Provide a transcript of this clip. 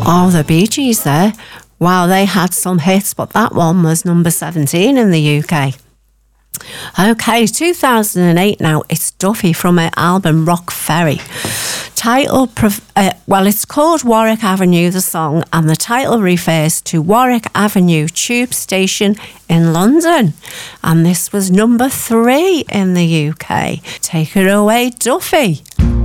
Oh, the Bee Gees there. Wow, they had some hits, but that one was number 17 in the UK. Okay, 2008 now. It's Duffy from her album Rock Ferry. It's called Warwick Avenue, the song, and the title refers to Warwick Avenue Tube Station in London. And this was number 3 in the UK. Take it away, Duffy.